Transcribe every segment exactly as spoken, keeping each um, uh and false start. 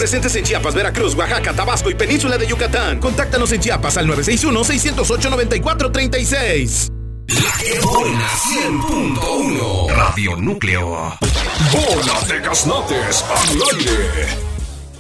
Presentes en Chiapas, Veracruz, Oaxaca, Tabasco y Península de Yucatán. Contáctanos en Chiapas al nueve seis uno, seis cero ocho, nueve cuatro tres seis. La que buena cien punto uno. Radio Núcleo. Bola de Gaznates al aire.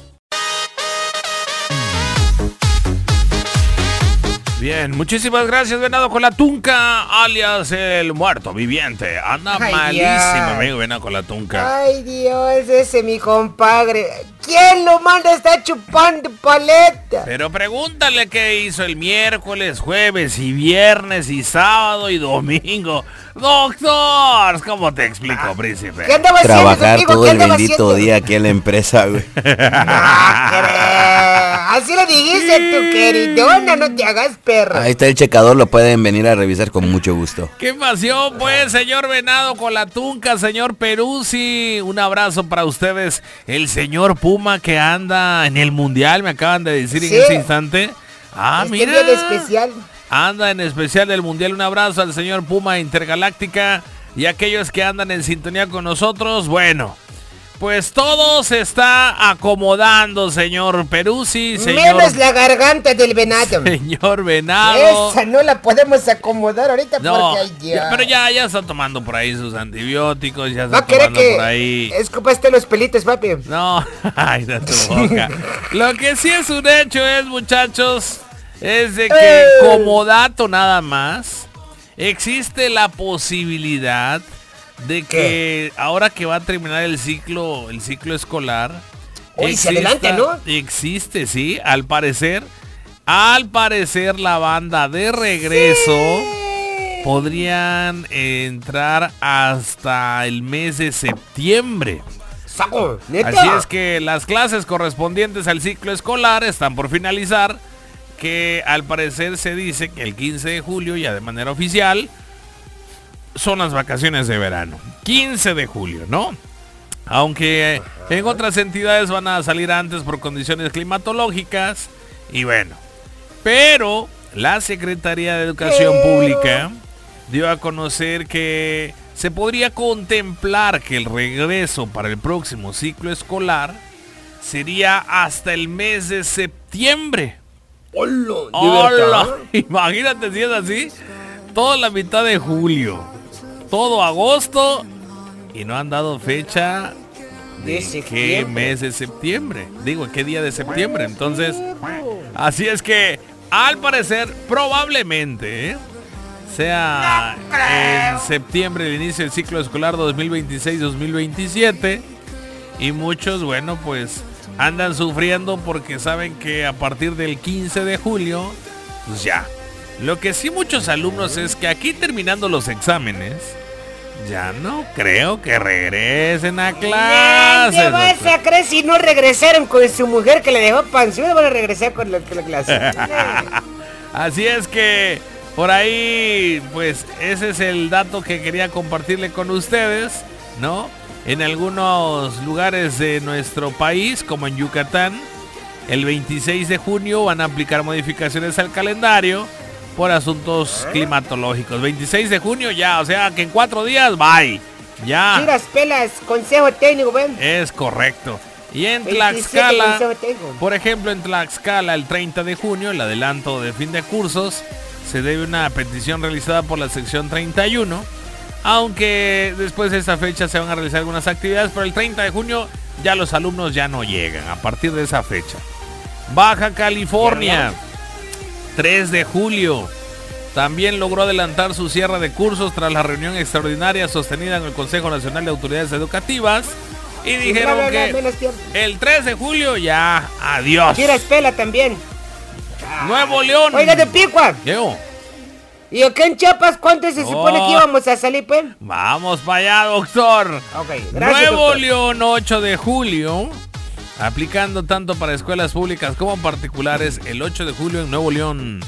Bien, muchísimas gracias, Venado con la Tunca, alias el muerto viviente. Anda Ay, malísimo, Dios. amigo, Venado con la Tunca. Ay, Dios, ese mi compadre. ¿Quién lo manda? Está chupando paleta. Pero pregúntale qué hizo el miércoles, jueves y viernes y sábado y domingo. Doctor, ¿cómo te explico, príncipe? ¿Qué andaba haciendo, Trabajar contigo? todo ¿Qué el andaba bendito haciendo? día aquí en la empresa, güey. Ah, así le dijiste tu queridona, no te hagas perro. Ahí está el checador, lo pueden venir a revisar con mucho gusto. ¿Qué pasión, pues, señor Venado con la Tunca, señor Peruzzi? Un abrazo para ustedes. El señor Puma que anda en el Mundial, me acaban de decir Sí. en ese instante. Ah, Este mira. día de especial. Anda en especial del Mundial. Un abrazo al señor Puma Intergaláctica y aquellos que andan en sintonía con nosotros. Bueno, pues todo se está acomodando, señor Peruzzi, señor, Menos la garganta del venado. señor Venado. Esa no la podemos acomodar ahorita No, porque ay, ya. ya, pero ya, ya está tomando por ahí sus antibióticos, ya Va está a querer tomando que por ahí. escupaste los pelitos, papi. No, ay, de tu boca. Lo que sí es un hecho es, muchachos, es de que ¡Eh! como dato nada más, existe la posibilidad de que ahora que va a terminar el ciclo, el ciclo escolar, Uy, se exista- adelanta, ¿no? Existe, sí, al parecer, al parecer la banda de regreso podrían entrar hasta el mes de septiembre. Saco, neta. Así es que las clases correspondientes al ciclo escolar están por finalizar, que al parecer se dice que el quince de julio, ya de manera oficial, son las vacaciones de verano. quince de julio, ¿no? Aunque eh, en otras entidades van a salir antes por condiciones climatológicas. Y bueno, pero la Secretaría de Educación Pero- Pública dio a conocer que se podría contemplar que el regreso para el próximo ciclo escolar sería hasta el mes de septiembre. Hola, ¿de ¡Hola! verdad? Imagínate si es así. Toda la mitad de julio, todo agosto, y no han dado fecha De de qué septiembre. mes de septiembre. Digo, qué día de septiembre. Entonces, así es que, al parecer, probablemente, ¿eh?, sea en septiembre el inicio del ciclo escolar dos mil veintiséis dos mil veintisiete. Y muchos, bueno, pues andan sufriendo porque saben que a partir del quince de julio, pues ya. Lo que sí muchos alumnos es que aquí terminando los exámenes, ya no creo que regresen a clases. ¿Qué vas a creer si no regresaron con su mujer que le dejó pansión? Van a regresar con la, con la clase. Así es que por ahí, pues ese es el dato que quería compartirle con ustedes, ¿no? En algunos lugares de nuestro país, como en Yucatán, el veintiséis de junio van a aplicar modificaciones al calendario por asuntos climatológicos. veintiséis de junio ya, o sea que en cuatro días, bye. Ya. Tiras pelas, consejo técnico, ven. Es correcto. Y en veintisiete Tlaxcala, consejo técnico. por ejemplo, en Tlaxcala, el treinta de junio, el adelanto de fin de cursos, se debe una petición realizada por la sección treinta y uno, aunque después de esa fecha se van a realizar algunas actividades, pero el treinta de junio ya los alumnos ya no llegan, a partir de esa fecha. Baja California, tres de julio, también logró adelantar su cierre de cursos tras la reunión extraordinaria sostenida en el Consejo Nacional de Autoridades Educativas, y dijeron bla, bla, bla, que menos tiempo. el tres de julio ya, adiós. Tiras pela también. Nuevo León. Oiga, de Picua. Yo. ¿Y acá en Chiapas cuánto se supone Oh. que íbamos a salir, pues? Vamos para allá, doctor. Ok, gracias, Nuevo doctor. León, ocho de julio. Aplicando tanto para escuelas públicas como particulares, el ocho de julio en Nuevo León.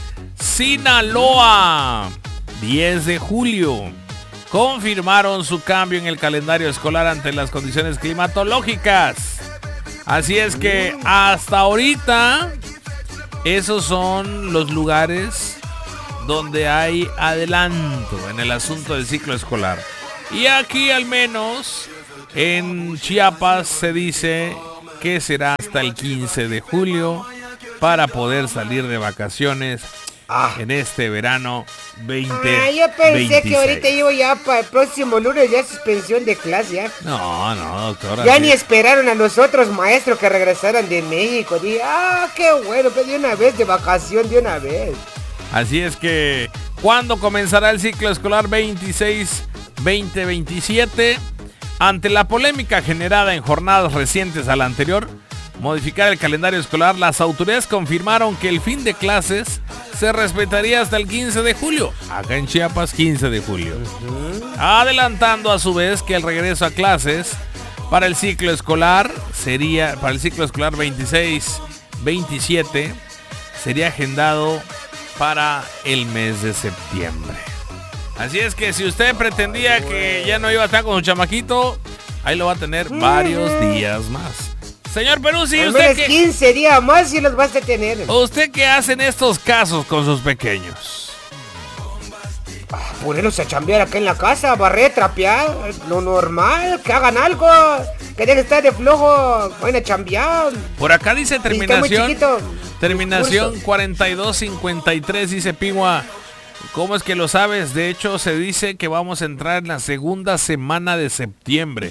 Sinaloa, diez de julio. Confirmaron su cambio en el calendario escolar ante las condiciones climatológicas. Así es que hasta ahorita esos son los lugares donde hay adelanto en el asunto del ciclo escolar. Y aquí al menos en Chiapas se dice que será hasta el quince de julio para poder salir de vacaciones ah. en este verano veinte veintiséis. Ah, yo pensé veintiséis. Que ahorita iba ya para el próximo lunes ya suspensión de clase. ¿Ya? No, no, doctora. Ya sí. ni esperaron a los otros maestros que regresaran de México. Dije, ah, qué bueno, pues de una vez de vacación, de una vez. Así es que, ¿cuándo comenzará el ciclo escolar veintiséis veinte veintisiete? Ante la polémica generada en jornadas recientes a la anterior, modificar el calendario escolar, las autoridades confirmaron que el fin de clases se respetaría hasta el quince de julio. Acá en Chiapas, quince de julio. Uh-huh. Adelantando a su vez que el regreso a clases para el ciclo escolar sería, para el ciclo escolar veintiséis veintisiete, sería agendado para el mes de septiembre. Así es que si usted pretendía que ya no iba a estar con su chamaquito, ahí lo va a tener varios días más. Señor Peruzzi, usted que quince días más y los vas a tener. ¿Usted qué hace en estos casos con sus pequeños? Ah, ponerlos a chambear acá en la casa, barrer, trapear, lo normal, que hagan algo, que dejen de estar de flojo, vayan a chambear. Por acá dice terminación, terminación cuarenta y dos cincuenta y tres, dice Pigua. ¿Cómo es que lo sabes? De hecho, se dice que vamos a entrar en la segunda semana de septiembre.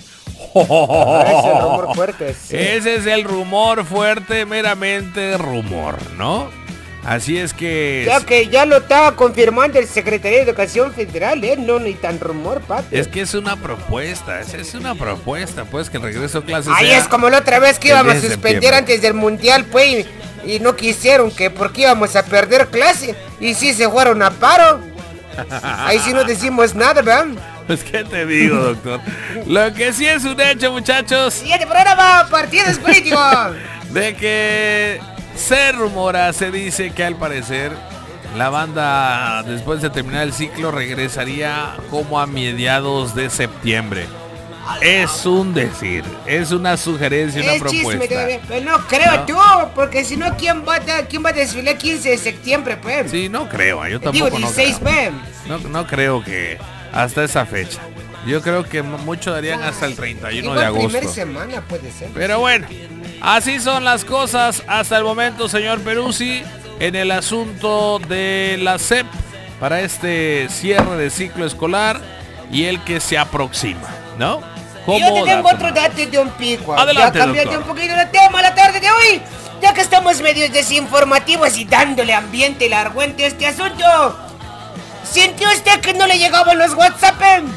Ah, ese es el rumor fuerte. Sí. Ese es el rumor fuerte, meramente rumor, ¿no? Así es que... Ya que ya lo estaba confirmando el Secretario de Educación Federal, ¿eh? No, ni tan rumor, papi. Es que es una propuesta, es, es una propuesta, pues, que el regreso a clases Ahí sea es como la otra vez que íbamos a suspender antes del Mundial, pues, y, y no quisieron, que porque íbamos a perder clase, y sí se fueron a paro. Ahí sí no decimos nada, ¿verdad? Pues, ¿qué te digo, doctor? Lo que sí es un hecho, muchachos. Siguiente programa, partidos políticos. De que se rumora, se dice que al parecer la banda, después de terminar el ciclo, regresaría como a mediados de septiembre. Es un decir, es una sugerencia, una es propuesta. Chisme, pues no creo, ¿no? Tú, porque si no, ¿quién va a, quién va a desfilar quince de septiembre, pues? Sí, no creo, yo tampoco. Digo, dieciséis, no creo. No, no creo que hasta esa fecha. Yo creo que mucho darían hasta el treinta y uno Igual de agosto. Primera semana puede ser. Pero bueno, así son las cosas hasta el momento, señor Peruzzi, en el asunto de la S E P para este cierre de ciclo escolar y el que se aproxima, ¿no? Yo te tengo otro dato de un pico. Adelante, ya cambiaste un poquito de tema la tarde de hoy, ya que estamos medios desinformativos y dándole ambiente larguente a este asunto. ¿Sintió usted que no le llegaban los WhatsApp?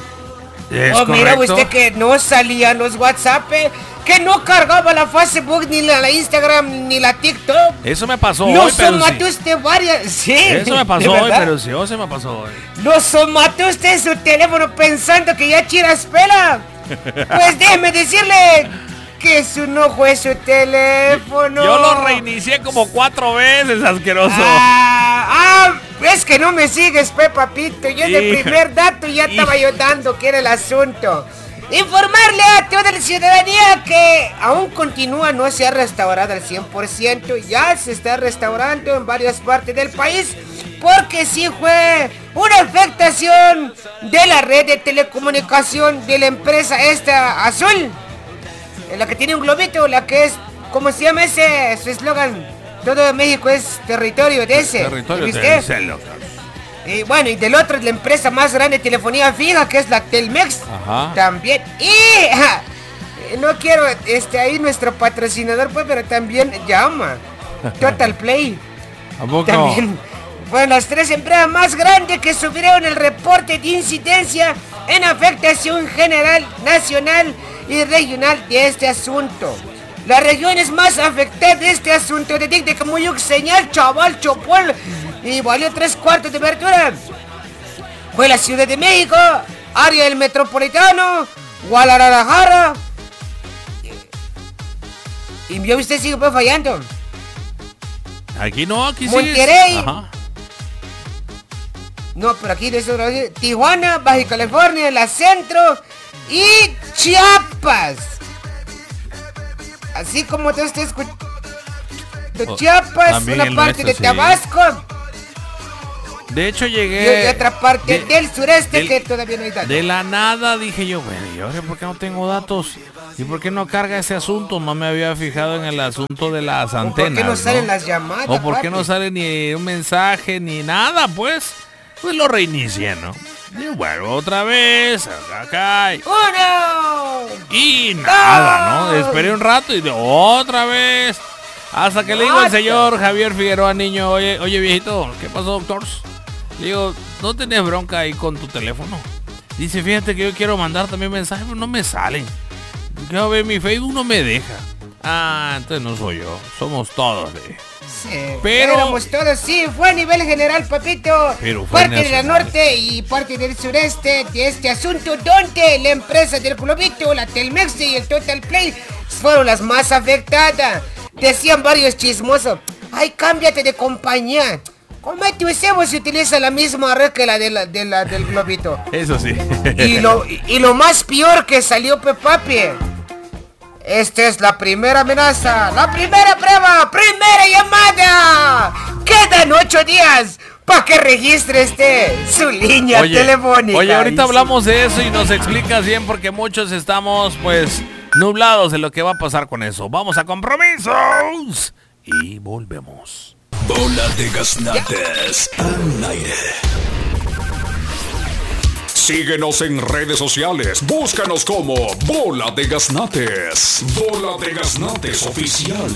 ¿Es ¿O mira correcto? usted que no salían los WhatsApp? ¿Que no cargaba la Facebook, ni la, la Instagram, ni la TikTok? Eso me pasó ¿No hoy, pero somató sí. usted varias? Sí. Eso me pasó hoy, pero sí, o se me pasó hoy. ¿No somató usted su teléfono pensando que ya chiras pela? Pues déjeme decirle que su no fue su teléfono. Yo lo reinicié como cuatro veces, asqueroso. Ah, ah, es que no me sigues, pe, papito. Yo en el primer dato ya estaba yo dando que era el asunto. Informarle a toda la ciudadanía que aún continúa, no se ha restaurado al cien por ciento. Ya se está restaurando en varias partes del país, porque sí fue una afectación de la red de telecomunicación de la empresa esta azul, en la que tiene un globito, la que es, ¿cómo se llama ese? Su eslogan: todo México es territorio de ese. Territorio ¿Viste? de ese, loco. Y bueno, y del otro es la empresa más grande de telefonía fija, que es la Telmex. Ajá. También. Y ja, no quiero este ahí nuestro patrocinador, pues, pero también llama Total Play. ¿A poco? También fueron las tres empresas más grandes que subieron el reporte de incidencia en afectación general, nacional y regional de este asunto. Las regiones más afectadas de este asunto de de Camuyuc, Señal, Chaval, Chopol y valió tres cuartos de apertura. Fue la Ciudad de México, área del Metropolitano, Guadalajara. Y vio usted sigue pues fallando. Aquí no, aquí sí. Monterrey. Ajá. No, pero aquí de eso, Tijuana, Baja California, la Centro y Chiapas. Así como te usted escuchando Chiapas, una parte de sí. Tabasco. De hecho llegué... Y de otra parte de, del sureste del, que todavía no hay datos. De la nada dije yo, bueno, ¿y ahora por qué no tengo datos? ¿Y por qué no carga ese asunto? No me había fijado en el asunto de las antenas. ¿O por qué no salen las llamadas? ¿O por qué papi? no sale ni un mensaje ni nada? Pues, pues lo reinicié, ¿no? Y bueno, otra vez, acá. ¡Uno! Y nada, ¿no? Esperé un rato y de otra vez. Hasta que le digo al señor Javier Figueroa Niño, oye, oye viejito, ¿qué pasó, doctor? Le digo, ¿no tenés bronca ahí con tu teléfono? Dice, fíjate que yo quiero mandar también mensajes, pero no me salen. Quiero ver mi Facebook, no me deja. Ah, entonces no soy yo, somos todos de... Sí, pero éramos todos, sí, fue a nivel general, papito. Pero fue parte del norte y parte del sureste de este asunto, donde la empresa del Globito, la Telmex y el Total Play fueron las más afectadas. Decían varios chismosos, ay, cámbiate de compañía. ¿Cómo te usemos si utiliza la misma red que la, de la, de la del Globito? Eso sí. Y lo, y lo más peor que salió, Pepapi. Esta es la primera amenaza, la primera prueba, primera llamada. Quedan ocho días para que registre este su línea oye, telefónica. Oye, ahorita hablamos de eso y nos explicas bien porque muchos estamos, pues, nublados de lo que va a pasar con eso. Vamos a compromisos y volvemos. Bola de Gaznates al aire. Síguenos en redes sociales. Búscanos como Bola de Gaznates. Bola de Gaznates Oficial.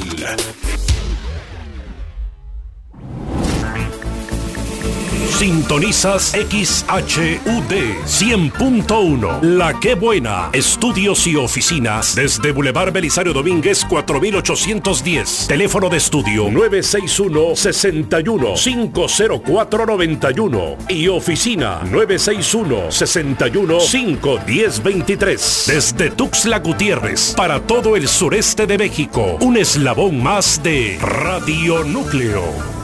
Sintonizas X H U D cien punto uno. La Qué Buena. Estudios y oficinas desde Boulevard Belisario Domínguez cuatro mil ochocientos diez. Teléfono de estudio nueve seis uno, seis uno, cinco cero cuatro nueve uno y oficina nueve seis uno, seis uno, cinco uno cero dos tres. Desde Tuxtla Gutiérrez para todo el sureste de México. Un eslabón más de Radio Núcleo.